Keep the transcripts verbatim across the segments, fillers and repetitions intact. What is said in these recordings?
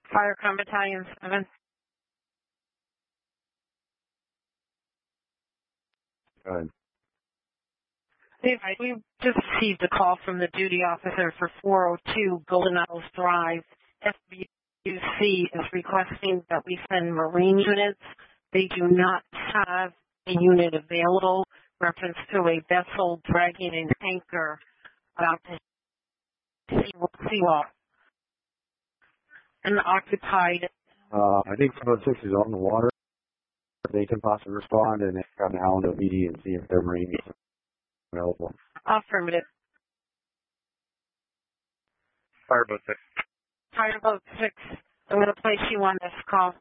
Firecom Battalion seven. Go ahead. Dave, we just received a call from the duty officer for four oh two Golden Isles Drive. F B U C is requesting that we send Marine units. They do not have a unit available. Reference to a vessel dragging an anchor about the seawall. An occupied. Uh, I think five oh six is on the water. They can possibly respond and come to Allendale P D and see if their Marine is available. Affirmative. Fireboat six. Fireboat six. I'm going to place you on this call.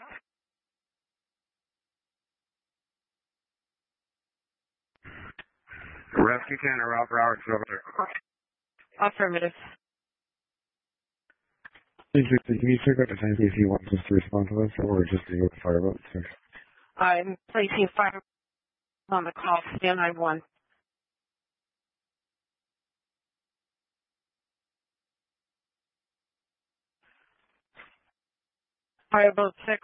Rescue Canada, Ralph Roberts, over there. Affirmative. Can you check out the tank if you want us to respond to this, or just to go with Fireboat six? I'm placing fire on the call. Stand by one. Fireboat six.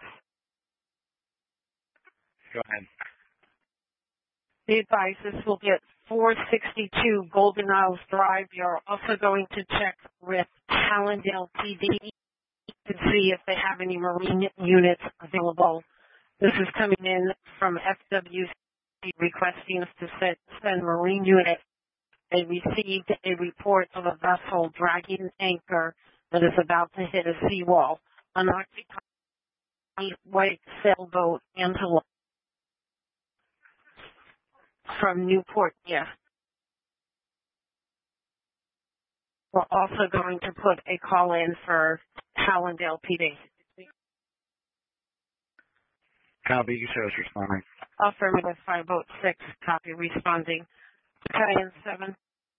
Go ahead. The advice this will get four sixty-two Golden Isles Drive. You're also going to check with Allendale P D to see if they have any Marine units available. This is coming in from F W C requesting us to send, send Marine units. They received a report of a vessel dragging an anchor that is about to hit a seawall. Unoccupied white sailboat Antelope from Newport, yeah. We're also going to put a call in for Allendale P D. Copy, you show us responding. Affirmative, Fireboat six, copy, responding. Battalion seven.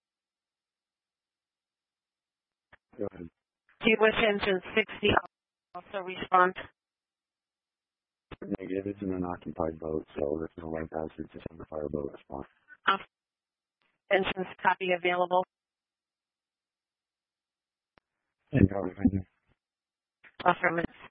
Go ahead. Do you wish engine sixty also respond? Negative, it's an unoccupied boat, so there's no light hazard to send the fireboat response. Uh, engines copy available. And copy, thank you. Affirmative.